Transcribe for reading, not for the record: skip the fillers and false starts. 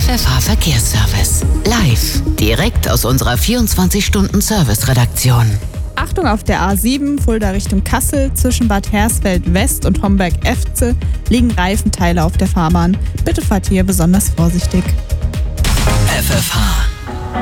FFH Verkehrsservice. Live, direkt aus unserer 24-Stunden-Service-Redaktion. Achtung auf der A7, Fulda Richtung Kassel, zwischen Bad Hersfeld West und Homberg-Efze liegen Reifenteile auf der Fahrbahn. Bitte fahrt hier besonders vorsichtig. FFH